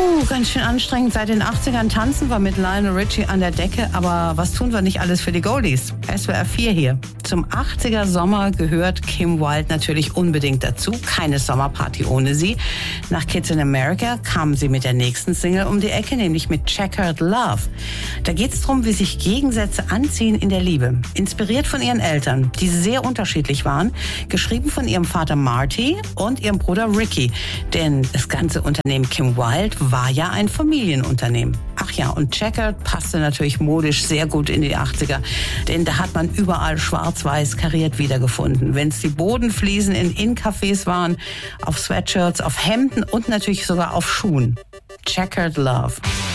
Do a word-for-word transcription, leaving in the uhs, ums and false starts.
Puh, ganz schön anstrengend. Seit den achtzigern tanzen wir mit Lionel Richie an der Decke, aber was tun wir nicht alles für die Goldies? S W R vier hier. Zum achtziger Sommer gehört Kim Wilde natürlich unbedingt dazu. Keine Sommerparty ohne sie. Nach Kids in America kam sie mit der nächsten Single um die Ecke, nämlich mit Checkered Love. Da geht es darum, wie sich Gegensätze anziehen in der Liebe. Inspiriert von ihren Eltern, die sehr unterschiedlich waren. Geschrieben von ihrem Vater Marty und ihrem Bruder Ricky. Denn das ganze Unternehmen Kim Wilde war ja ein Familienunternehmen. Ach ja, und Checkered passte natürlich modisch sehr gut in die achtziger, denn da hat man überall schwarz-weiß kariert wiedergefunden. Wenn es die Bodenfliesen in In-Cafés waren, auf Sweatshirts, auf Hemden und natürlich sogar auf Schuhen. Checkered Love.